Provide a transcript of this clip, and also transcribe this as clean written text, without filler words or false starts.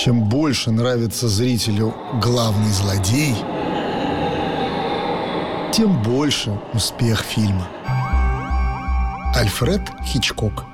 Чем больше нравится зрителю главный злодей, тем больше успех фильма. Альфред Хичкок.